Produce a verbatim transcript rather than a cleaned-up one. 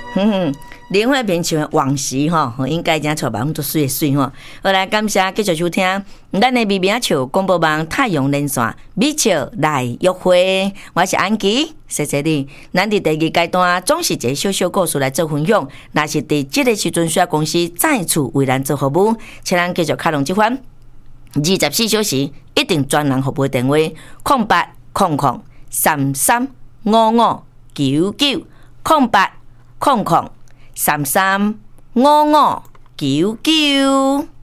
哼哼。林慧萍像往时吼，应该真找网做水水吼。好来，感谢继续收听咱的微微笑广播网太阳连线，美笑来约会。我是安琪，谢谢你。咱伫第二阶段总是一个小小故事来做分享，若是伫这个时阵需要公司再次为咱做服务，请咱继续开通这款二十四小时一定专人服务电话：空八空空三三五五九九空八空空。三三五五九九。